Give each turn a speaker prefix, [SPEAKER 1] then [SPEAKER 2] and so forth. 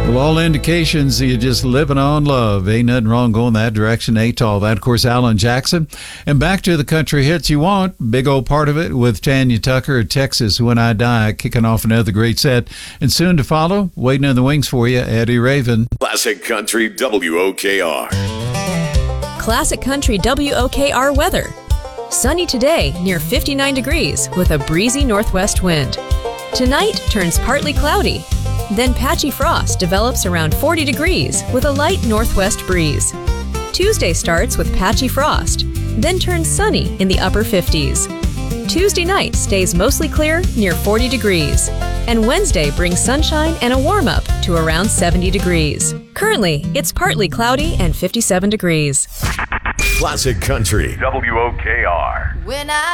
[SPEAKER 1] Well, all indications you're just living on love. Ain't nothing wrong going that direction. Atoll. That, of course, Alan Jackson. And back to the country hits you want. Big old part of it with Tanya Tucker, Texas When I Die, kicking off another great set. And soon to follow, waiting in the wings for you, Eddie Raven.
[SPEAKER 2] Classic Country WOKR.
[SPEAKER 3] Classic Country WOKR weather. Sunny today, near 59 degrees, with a breezy northwest wind. Tonight turns partly cloudy. Then patchy frost develops around 40 degrees with a light northwest breeze. Tuesday starts with patchy frost, then turns sunny in the upper 50s. Tuesday night stays mostly clear near 40 degrees. And Wednesday brings sunshine and a warm-up to around 70 degrees. Currently, it's partly cloudy and 57 degrees.
[SPEAKER 2] Classic Country WOKR.
[SPEAKER 4] When I